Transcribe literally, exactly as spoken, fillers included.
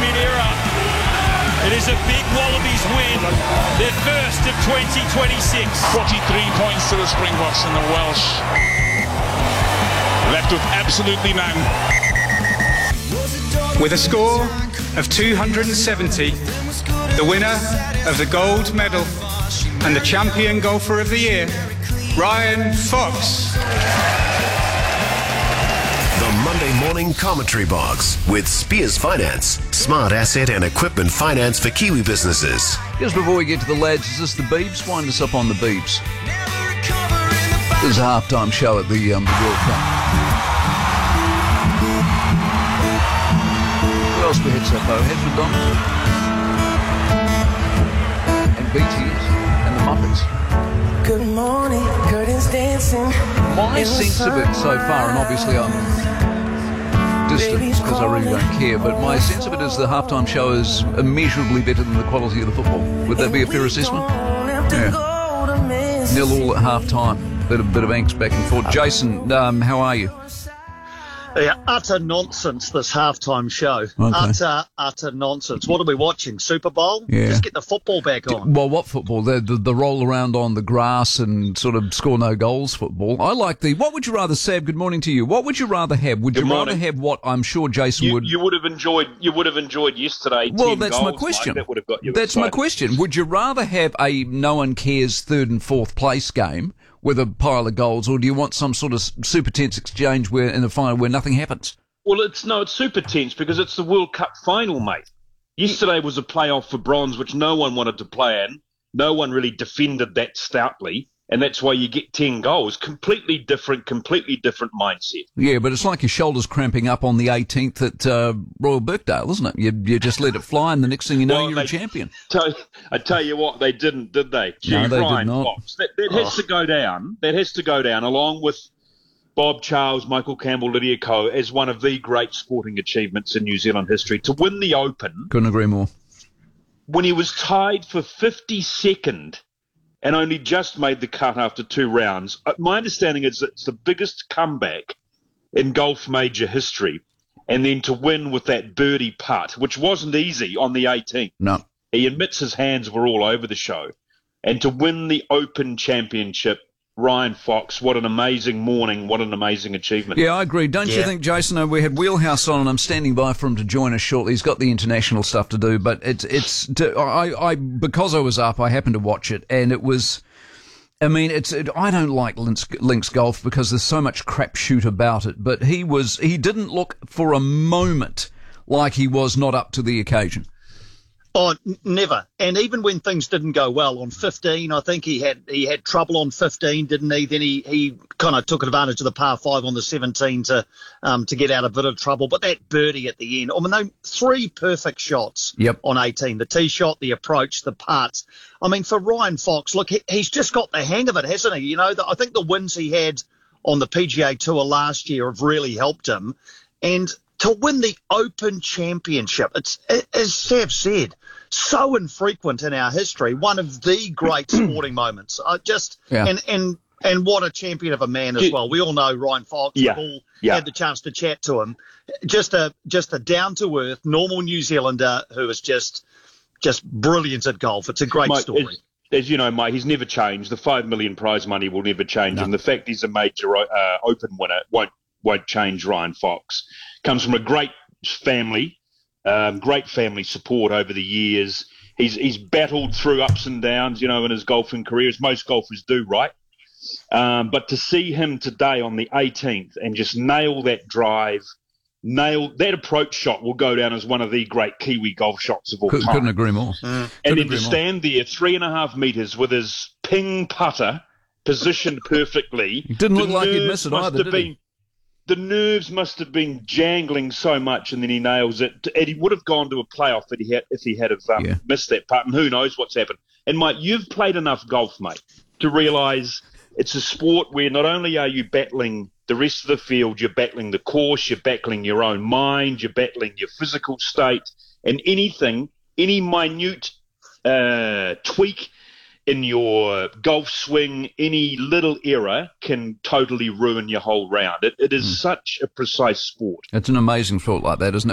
mid-era. It is a big Wallabies win, their first of twenty twenty-six. forty-three points to the Springboks, and the Welsh left with absolutely none. With a score of two hundred seventy, the winner of the gold medal and the champion golfer of the year, Ryan Fox. The Monday Morning Commentary Box with Spears Finance. Smart asset and equipment finance for Kiwi businesses. Just before we get to the lads, is this the Beebs? Wind us up on the Beebs. There's a halftime show at the, um, the World Cup. Who else we heads up though? Heads McDonald. And B T S. And the Muppets. Good morning, curtains dancing. My sense of it so far, and obviously I'm distant because I really don't care, but my sense of it is the halftime show is immeasurably better than the quality of the football. Would that be a fair assessment? Yeah. Nil all at half-time. Bit of, bit of angst back and forth. Jason, um, how are you? Yeah, utter nonsense, this halftime show. Okay. Utter, utter nonsense. What are we watching? Super Bowl? Yeah. Just get the football back on. Well, what football? The, the the roll around on the grass and sort of score no goals football. I like the, what would you rather, Sab, good morning to you. What would you rather have? Would Good you morning. rather have what I'm sure Jason You, would... you would have enjoyed. You would have enjoyed yesterday. Well, ten that's goals, my question. Mate. That would have got you That's my excited. question. Would you rather have a no one cares third and fourth place game with a pile of goals, or do you want some sort of super tense exchange where in the final where nothing happens? Well, it's no, it's super tense because it's the World Cup final, mate. Yesterday was a playoff for bronze, which no one wanted to play in. No one really defended that stoutly, and that's why you get ten goals. Completely different, completely different mindset. Yeah, but it's like your shoulders cramping up on the eighteenth at uh, Royal Birkdale, isn't it? You you just let it fly, and the next thing you know, Well, you're a they- champion. Tell, I tell you what, they didn't, did they? Gee, No, they did Ryan not. Fox. That, that has to go down. That has to go down, along with Bob Charles, Michael Campbell, Lydia Ko, as one of the great sporting achievements in New Zealand history. To win the Open, Couldn't agree more. when he was tied for fifty-second and only just made the cut after two rounds. Uh, My understanding is that it's the biggest comeback in golf major history. And then to win with that birdie putt, which wasn't easy on the eighteenth. No. He admits his hands were all over the show. And to win the Open Championship, Ryan Fox, what an amazing morning, what an amazing achievement. Yeah, I agree. Don't you Yeah. think, Jason? uh, We had Wheelhouse on, and I'm standing by for him to join us shortly. He's got the international stuff to do, but it's it's. To, I I because I was up, I happened to watch it, and it was. I mean, it's. It, I don't like links, links golf because there's so much crapshoot about it. But he was. He didn't look for a moment like he was not up to the occasion. Oh, n- never. And even when things didn't go well on fifteen, I think he had he had trouble on fifteen, didn't he? Then he, he kind of took advantage of the par five on the seventeen to um to get out of a bit of trouble. But that birdie at the end, I mean, they three perfect shots Yep. on eighteen: the tee shot, the approach, the putts. I mean, for Ryan Fox, look, he, he's just got the hang of it, hasn't he? You know, the, I think the wins he had on the P G A Tour last year have really helped him, and to win the Open Championship, it's, as Sav said, so infrequent in our history, one of the great sporting moments. I just Yeah. and and and what a champion of a man as Yeah. well. We all know Ryan Fox. Yeah. We've all Yeah. had the chance to chat to him. Just a just a down to earth, normal New Zealander who is just just brilliant at golf. It's a great Mate, story. As, as you know, mate, he's never changed. The five million prize money will never change, No. and the fact he's a major uh, Open winner won't won't change. Ryan Fox comes from a great family, um, great family support over the years. He's he's battled through ups and downs, you know, in his golfing career, as most golfers do, right? Um, but to see him today on the eighteenth and just nail that drive, nail that approach shot will go down as one of the great Kiwi golf shots of all Could, time. couldn't agree more. And Couldn't then agree to more. stand there three and a half metres with his ping putter positioned perfectly. It didn't the look like he'd nerves miss it must either, have did been, he? The nerves must have been jangling so much, and then he nails it. And he would have gone to a playoff if he had, if he had have, um, Yeah. missed that putt, and who knows what's happened. And, mate, you've played enough golf, mate, to realise it's a sport where not only are you battling the rest of the field, you're battling the course, you're battling your own mind, you're battling your physical state, and anything, any minute uh, tweak in your golf swing, any little error can totally ruin your whole round. It, it is such a precise sport. It's an amazing thought like that, isn't it?